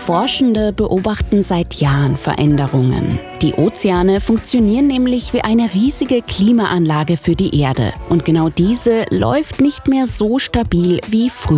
Forschende beobachten seit Jahren Veränderungen. Die Ozeane funktionieren nämlich wie eine riesige Klimaanlage für die Erde. Und genau diese läuft nicht mehr so stabil wie früher.